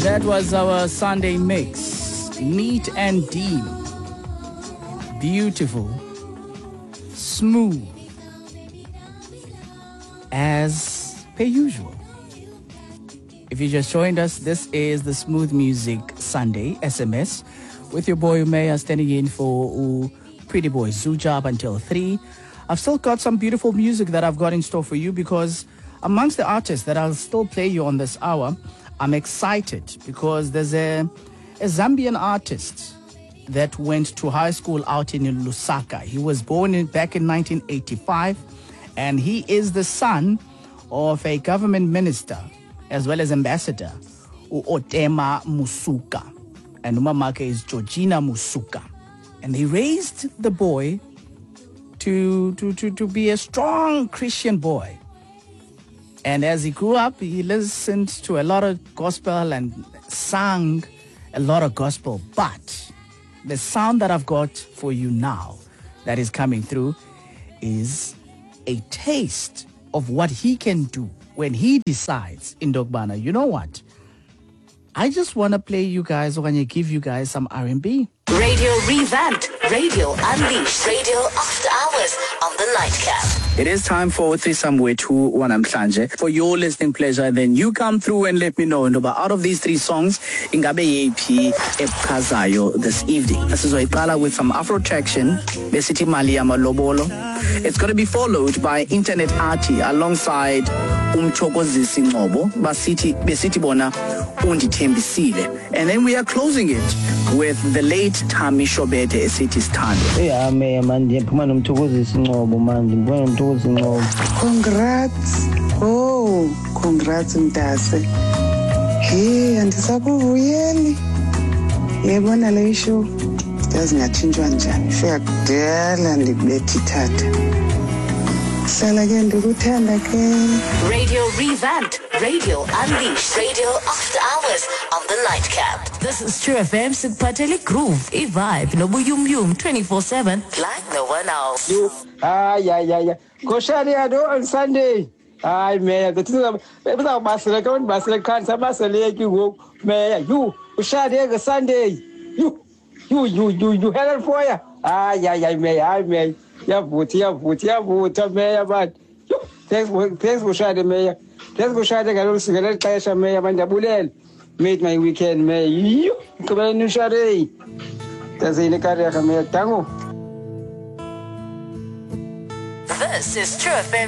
That was our Sunday mix. Neat and deep. Beautiful. Smooth. As per usual. If you just joined us, this is the Smooth Music Sunday SMS with your boy Umaya standing in for Pretty Boy Zuja up until 3. I've still got some beautiful music that I've got in store for you because amongst the artists that I'll still play you on this hour, I'm excited because there's a Zambian artist that went to high school out in Lusaka. He was born back in 1985, and he is the son of a government minister as well as ambassador, Otema Musuka. And Umamake is Georgina Musuka. And they raised the boy to be a strong Christian boy. And as he grew up, he listened to a lot of gospel and sang a lot of gospel. But the sound that I've got for you now that is coming through is a taste of what he can do when he decides in Dogbana. You know what? I just want to play you guys, or give you guys some R&B. Radio revamped, radio unleashed, radio after hours on the nightcap. It is time for Threesome with Who Wanamhlanje. For your listening pleasure, then you come through and let me know. But out of these three songs, ingabe yephi epchazayo this evening. This is Oipala with some Afro traction, Besiti Mali Amalobolo. It's going to be followed by Internet Arty alongside Umchokozisi Ngobo, Besiti Bona Undithembisile. And then we are closing it with the late Tami Shobete esithi Sithando. Yeah, man, Umchokozisi Ngobo, man. Congrats. Oh, congrats Mtase. Hey, andisakuvuyeli. Yebona le show. Yazi ngachinjwa njani. Fika kudala ndikubethi thatha. Sala ke ndikuthanda ke. Radio revamped, radio unleashed, radio after hours on the nightcap. This is True FM Sikphathele Groove, i-vibe nobuyumyum 24/7 like no one else. Yeah. Koshani ado on Sunday. Ay, man, the two of them, Basile can't have you, man. You, Ushadi Sunday. You had it for ya. I may. Ya vote, mayor, but thanks for Shadi, mayor. Thanks for Shadi, I don't see that Kasha, mayor, and the Bulel. Made my weekend, mayor. You come in, Shadi. That's in the Karakamea Tango. This is True FM